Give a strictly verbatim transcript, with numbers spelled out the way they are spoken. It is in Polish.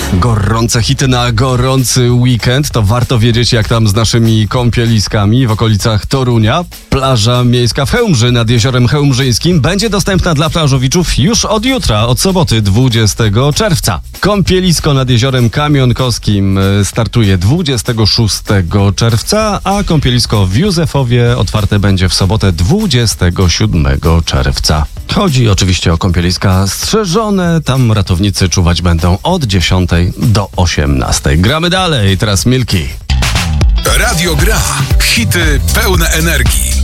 Gorące hity na gorący weekend, to warto wiedzieć, jak tam z naszymi kąpieliskami w okolicach Torunia. Plaża miejska w Chełmży nad jeziorem chełmżyńskim będzie dostępna dla plażowiczów już od jutra, od soboty dwudziestego czerwca. Kąpielisko nad jeziorem Kamionkowskim startuje dwudziestego szóstego czerwca, a kąpielisko w Józefowie otwarte będzie w sobotę dwudziestego siódmego czerwca. Chodzi oczywiście o kąpieliska strzeżone, tam ratownicy czuwać będą od dziesiątej do osiemnastej. Gramy dalej, teraz Milki. Radio Gra. Hity pełne energii.